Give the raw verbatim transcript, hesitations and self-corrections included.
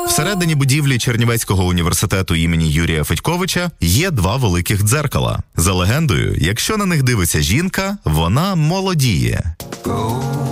Всередині будівлі Чернівецького університету імені Юрія Федьковича є два великих дзеркала. За легендою, якщо на них дивиться жінка, вона молодіє.